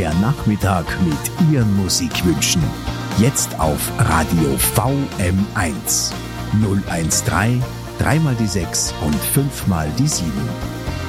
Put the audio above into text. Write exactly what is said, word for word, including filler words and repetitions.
Der Nachmittag mit Ihren Musikwünschen. Jetzt auf Radio V M eins. null eins drei, drei mal die sechs und fünf mal die sieben.